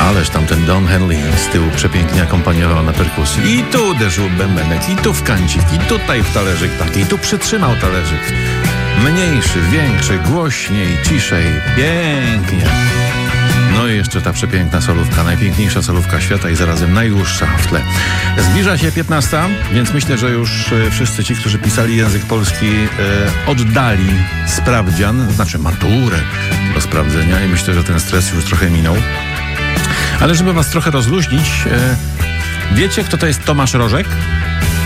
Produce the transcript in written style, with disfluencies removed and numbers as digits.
Ależ tam ten Don Henley z tyłu przepięknie akompaniował na perkusji. I tu uderzył bębenek, i tu w kancik, i tutaj w talerzyk taki, i tu przytrzymał talerzyk. Mniejszy, większy, głośniej, ciszej, pięknie. No i jeszcze ta przepiękna solówka, najpiękniejsza solówka świata i zarazem najdłuższa w tle. Zbliża się 15, więc myślę, że już wszyscy ci, którzy pisali język polski, oddali sprawdzian, znaczy maturę do sprawdzenia i myślę, że ten stres już trochę minął. Ale żeby was trochę rozluźnić, wiecie, kto to jest Tomasz Rożek?